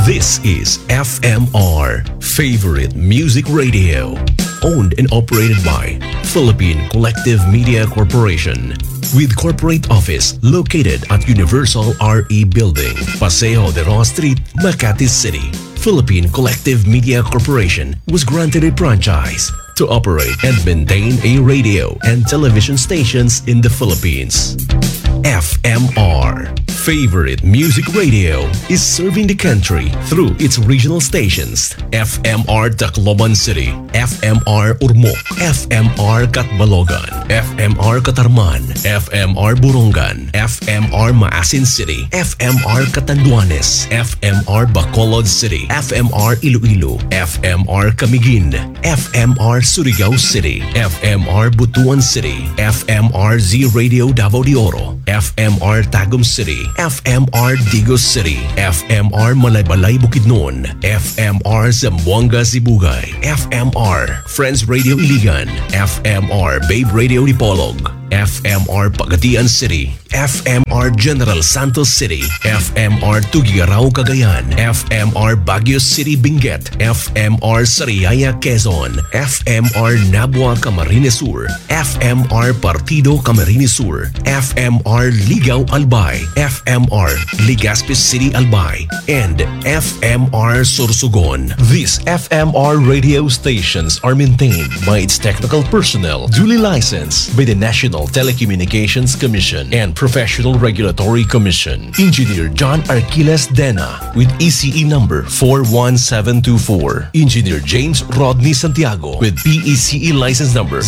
This is FMR, Favorite Music Radio. Owned and operated by Philippine Collective Media Corporation. With corporate office located at Universal RE Building, Paseo de Roa Street, Makati City. Philippine Collective Media Corporation was granted a franchise to operate and maintain a radio and television stations in the Philippines. FMR, Favorite Music Radio, is serving the country through its regional stations: FMR Tacloban City, FMR Ormoc, FMR Catbalogan, FMR Catarman, FMR Borongan, FMR Maasin City, FMR Catanduanes, FMR Bacolod City, FMR Iloilo, FMR Camiguin, FMR Surigao City, FMR Butuan City, FMR Z Radio Davao de Oro, FMR Tagum City, FMR Digos City, FMR Malaybalay Bukidnon, FMR Zamboanga Sibugay, FMR Friends Radio Iligan, FMR Babe Radio Dipolog, FMR Pagadian City, FMR General Santos City, FMR Tugigaraw Cagayan, FMR Baguio City Benguet, FMR Sariaya Quezon, FMR Nabua Camarines Sur, FMR Partido Camarines Sur, FMR Ligao Albay, FMR Legazpi City Albay, and FMR Sorsogon. These FMR radio stations are maintained by its technical personnel, duly licensed by the National Telecommunications Commission and Professional Regulatory Commission. Engineer John Arquiles Dena with ECE number 41724. Engineer James Rodney Santiago with PECE license number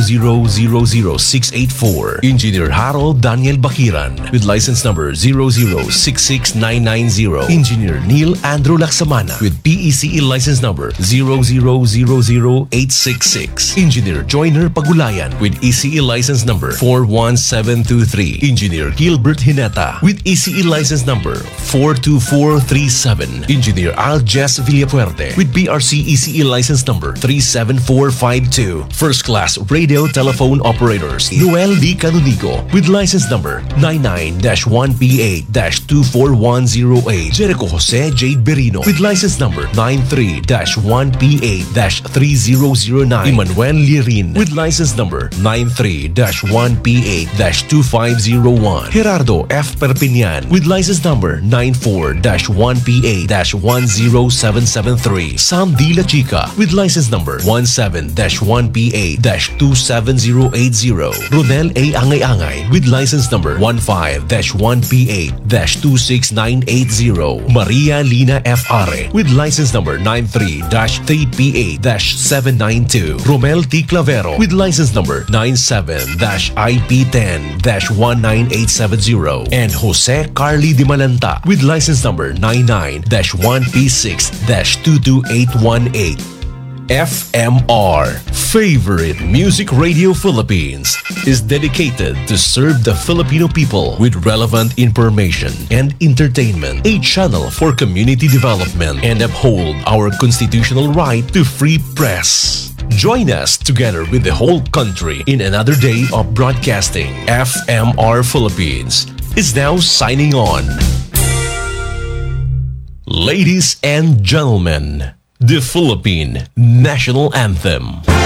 0000684. Engineer Harold Daniel Bakiran with license number 0066990. Engineer Neil Andrew Laksamana with PECE license number 0000866. Engineer Joyner Pagulayan with ECE license number 41723. Engineer Gilbert Hineta with ECE license number 42437. Engineer Aljes Villapuerte with BRC ECE license number 37452. First class radio telephone operators Noel D. Canonigo with license number 99-1P8-24108. Jericho Jose Jade Berino with license number 93-1P8-3009. Emmanuel Lirin with license number 93-1P8-2501. Gerardo F. Perpignan with license number 94-1P8-10773. Sam D. La Chica with license number 17-1P8-27080. Ronel A. Angay-Angay with license number 15-1P8-26980. Maria Lina F. Are with license number 93-3P8-792. Romel T. Clavero with license number 97-IP10-19870. And Jose Carly Di Malanta with license number 99-1P6-22818. FMR, Favorite Music Radio Philippines, is dedicated to serve the Filipino people with relevant information and entertainment, a channel for community development, and uphold our constitutional right to free press. Join us together with the whole country in another day of broadcasting. FMR Philippines is now signing on. Ladies and gentlemen, the Philippine National Anthem.